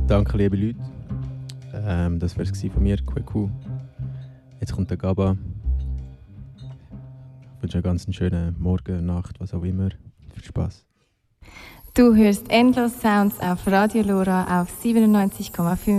Danke, liebe Leute. Das wäre es von mir, QQ. Jetzt kommt der Gaba. Ich wünsche einen ganz schönen Morgen, Nacht, was auch immer. Viel Spaß. Du hörst Endlos Sounds auf Radio Lora auf 97,5